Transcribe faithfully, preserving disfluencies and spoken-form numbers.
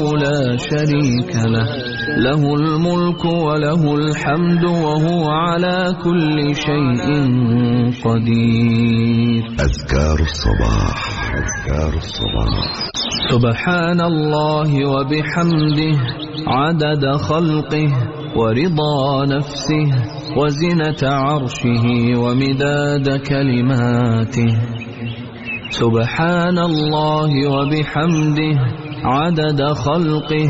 لا شريك له، له الملك وله الحمد وهو على كل شيء قدير. أذكار الصباح. أذكار الصباح. سبحان الله وبحمده عدد خلقه ورضا نفسه وزنة عرشه ومداد كلماته. سبحان الله وبحمده عدد خلقه